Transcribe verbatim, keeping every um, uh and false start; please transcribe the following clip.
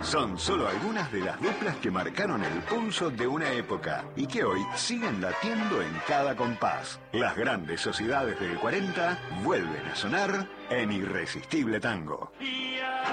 Son solo algunas de las duplas que marcaron el pulso de una época y que hoy siguen latiendo en cada compás. Las grandes sociedades del cuarenta vuelven a sonar en Irresistible Tango. Y